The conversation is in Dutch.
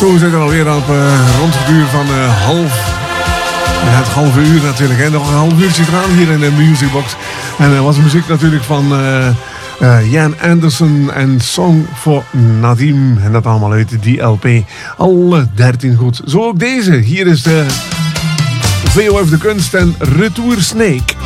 Zo zitten we alweer op rond het uur van het halve uur natuurlijk. Hè. Nog een half uurtje gedaan hier in de Musicbox. En was muziek natuurlijk van Jan Anderson en Song for Nadim. En dat allemaal uit die LP. Alle 13 goed. Zo ook deze. Hier is de VOF de Kunst en Retour Snake.